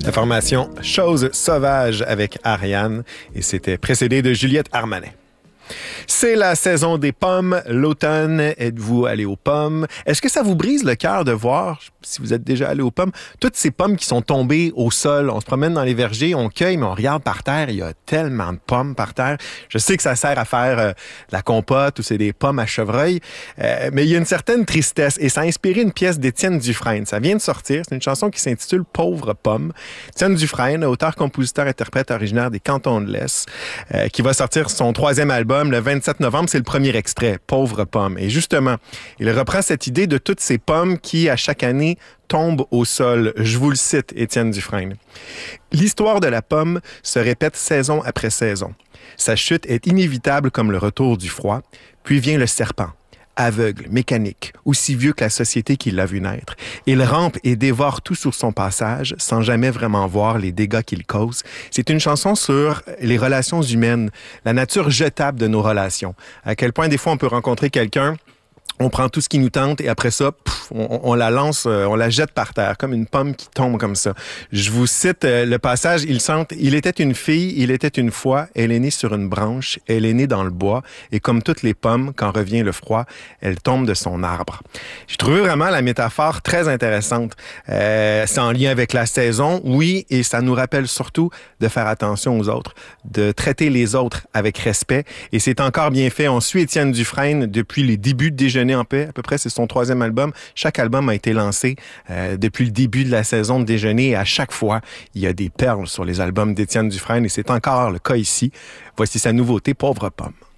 La formation Chose sauvage avec Ariane et c'était précédé de Juliette Armanet. C'est la saison des pommes, l'automne. Êtes-vous allé aux pommes? Est-ce que ça vous brise le cœur de voir, si vous êtes déjà allé aux pommes, toutes ces pommes qui sont tombées au sol? On se promène dans les vergers, on cueille, mais on regarde par terre. Il y a tellement de pommes par terre. Je sais que ça sert à faire de la compote ou c'est des pommes à chevreuil, mais il y a une certaine tristesse et ça a inspiré une pièce d'Étienne Dufresne. Ça vient de sortir. C'est une chanson qui s'intitule « Pauvre pomme ». Étienne Dufresne, auteur, compositeur, interprète originaire des Cantons de l'Est, qui va sortir son 3e album le 27 novembre, c'est le premier extrait, « Pauvre pomme ». Et justement, il reprend cette idée de toutes ces pommes qui, à chaque année, tombent au sol. Je vous le cite, Étienne Dufresne. « L'histoire de la pomme se répète saison après saison. Sa chute est inévitable comme le retour du froid. Puis vient le serpent. Aveugle, mécanique, aussi vieux que la société qui l'a vu naître. Il rampe et dévore tout sur son passage, sans jamais vraiment voir les dégâts qu'il cause. C'est une chanson sur les relations humaines, la nature jetable de nos relations. À quel point, des fois, on peut rencontrer quelqu'un, on prend tout ce qui nous tente et après ça, on la lance, on la jette par terre, comme une pomme qui tombe comme ça. Je vous cite le passage, il était une fille, il était une fois, elle est née sur une branche, elle est née dans le bois, et comme toutes les pommes, quand revient le froid, elle tombe de son arbre. J'ai trouvé vraiment la métaphore très intéressante. C'est en lien avec la saison, oui, et ça nous rappelle surtout de faire attention aux autres, de traiter les autres avec respect, et c'est encore bien fait. On suit Étienne Dufresne depuis les débuts de Déjeuner en paix, à peu près, c'est son 3e album. Chaque album a été lancé depuis le début de la saison de Déjeuner et à chaque fois, il y a des perles sur les albums d'Étienne Dufresne et c'est encore le cas ici. Voici sa nouveauté, Pauvre pomme.